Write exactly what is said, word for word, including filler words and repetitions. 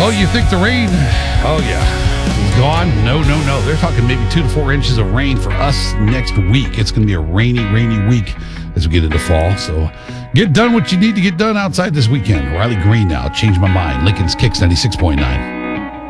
Oh, you think the rain? Oh, yeah. It's gone? No, no, no. They're talking maybe two to four inches of rain for us next week. It's going to be a rainy, rainy week as we get into fall. So get done what you need to get done outside this weekend. Riley Green now. Change my mind. Lincoln's Kicks ninety-six point nine.